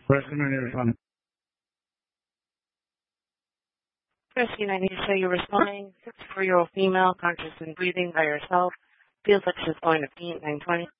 Question, I need to respond. Christine, I need to say you're responding. 64-year-old female, conscious and breathing by herself. Feels like she's going to faint, 920.